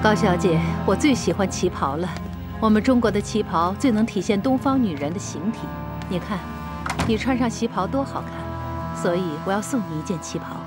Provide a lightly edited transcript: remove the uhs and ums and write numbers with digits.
高小姐，我最喜欢旗袍了。我们中国的旗袍最能体现东方女人的形体。你看，你穿上旗袍多好看，所以我要送你一件旗袍。